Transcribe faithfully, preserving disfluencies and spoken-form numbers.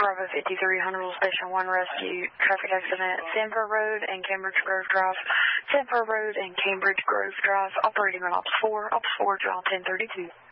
Bravo fifty-three, Huntersville Station one Rescue. Traffic accident, Sanford Road and Cambridge Grove Drive. Sanford Road and Cambridge Grove Drive, operating on Ops four, Ops four, John ten thirty-two.